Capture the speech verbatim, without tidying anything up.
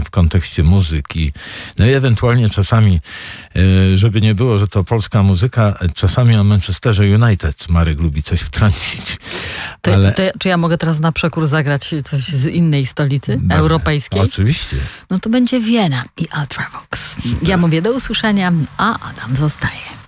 w kontekście muzyki. No i ewentualnie czasami, żeby nie było, że to polska muzyka, czasami o Manchesterze United Marek lubi coś wtrącić. To, Ale... to, czy ja mogę teraz na przekór zagrać coś z innej stolicy Be, europejskiej? Oczywiście. No to będzie Wiena i Ultravox. Ja mówię do usłyszenia, a Adam zostaje.